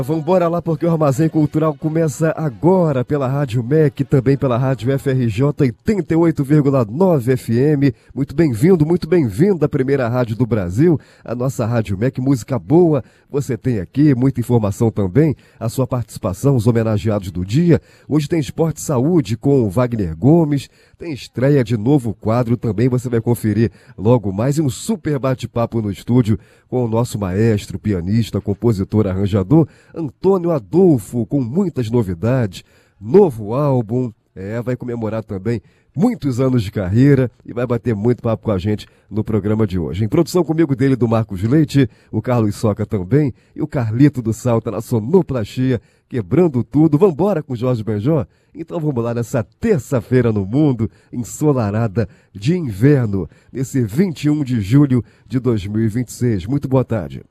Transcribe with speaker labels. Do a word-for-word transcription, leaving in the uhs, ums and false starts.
Speaker 1: Vamos embora lá porque o Armazém Cultural começa agora pela Rádio M E C, também pela Rádio F R J oitenta e oito vírgula nove F M. Muito bem-vindo, muito bem-vindo à primeira rádio do Brasil, a nossa Rádio M E C. Música boa você tem aqui, muita informação também, a sua participação, os homenageados do dia. Hoje tem Esporte e Saúde com o Wagner Gomes, tem estreia de novo quadro também, você vai conferir logo mais, e um super bate-papo no estúdio com o nosso maestro, pianista, compositor, arranjador, Antônio Adolfo, com muitas novidades, novo álbum, é, vai comemorar também muitos anos de carreira e vai bater muito papo com a gente no programa de hoje. Em produção comigo dele do Marcos Leite, o Carlos Soca também e o Carlito do Salta na sonoplastia, quebrando tudo. Vambora com Jorge Benjó? Então vamos lá nessa terça-feira no mundo, ensolarada de inverno, nesse vinte e um de julho de dois mil e vinte e seis. Muito boa tarde.